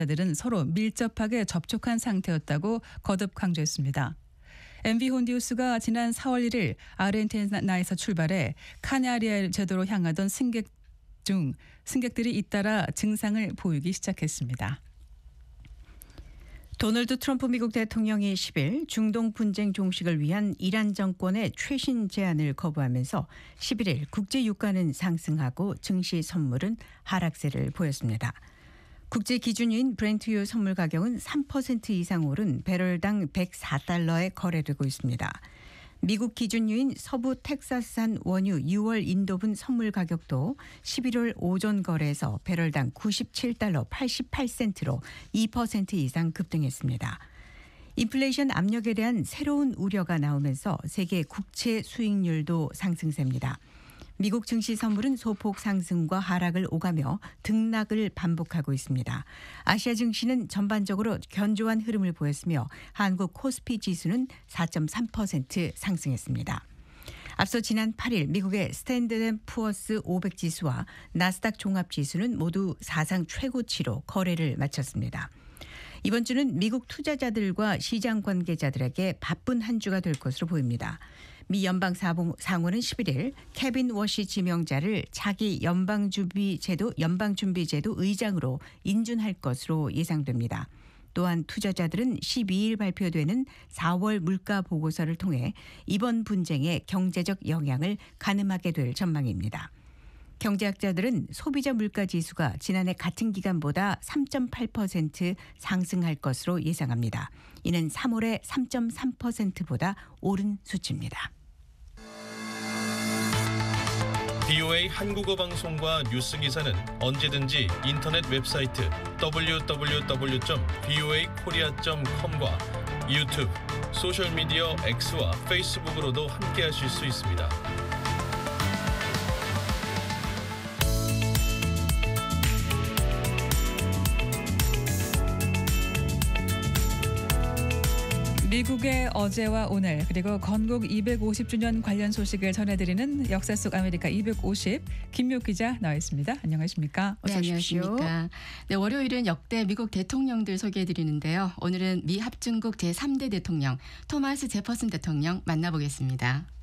들은 서로 밀접하게 접촉한 상태였다고 거듭 강조했습니다. MV 혼디우스가 지난 4월 1일 아르헨티나에서 출발해 카나리아 제도로 향하던 승객들이 잇따라 증상을 보이기 시작했습니다. 도널드 트럼프 미국 대통령이 10일 중동 분쟁 종식을 위한 이란 정권의 최신 제안을 거부하면서 11일 국제 유가는 상승하고 증시 선물은 하락세를 보였습니다. 국제 기준유인 브렌트유 선물 가격은 3% 이상 오른 배럴당 104달러에 거래되고 있습니다. 미국 기준유인 서부 텍사스산 원유 6월 인도분 선물 가격도 11월 오전 거래에서 배럴당 97달러 88센트로 2% 이상 급등했습니다. 인플레이션 압력에 대한 새로운 우려가 나오면서 세계 국채 수익률도 상승세입니다. 미국 증시 선물은 소폭 상승과 하락을 오가며 등락을 반복하고 있습니다. 아시아 증시는 전반적으로 견조한 흐름을 보였으며 한국 코스피 지수는 4.3% 상승했습니다. 앞서 지난 8일 미국의 스탠드앤푸어스 500 지수와 나스닥 종합지수는 모두 사상 최고치로 거래를 마쳤습니다. 이번 주는 미국 투자자들과 시장 관계자들에게 바쁜 한 주가 될 것으로 보입니다. 미 연방상원은 11일 케빈 워시 지명자를 차기 연방준비제도 의장으로 인준할 것으로 예상됩니다. 또한 투자자들은 12일 발표되는 4월 물가 보고서를 통해 이번 분쟁의 경제적 영향을 가늠하게 될 전망입니다. 경제학자들은 소비자 물가 지수가 지난해 같은 기간보다 3.8% 상승할 것으로 예상합니다. 이는 3월의 3.3%보다 오른 수치입니다. VOA 한국어 방송과 뉴스 기사는 언제든지 인터넷 웹사이트 www.voakorea.com과 유튜브, 소셜미디어 X와 페이스북으로도 함께하실 수 있습니다. 미국의 어제와 오늘 그리고 건국 250주년 관련 소식을 전해드리는 역사 속 아메리카 250 김묘 기자 나와 있습니다. 안녕하십니까? 네, 안녕하십니까. 네, 월요일은 역대 미국 대통령들 소개해드리는데요. 오늘은 미 합중국 제3대 대통령 토마스 제퍼슨 대통령 만나보겠습니다.